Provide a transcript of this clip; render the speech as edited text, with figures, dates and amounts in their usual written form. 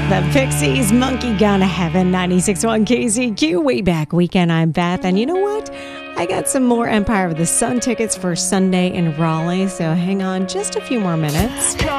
The Pixies, Monkey Gone to Heaven, 96.1 KCQ. Way back weekend, I'm Beth. And you know what? I got some more Empire of the Sun tickets for Sunday in Raleigh. So hang on just a few more minutes.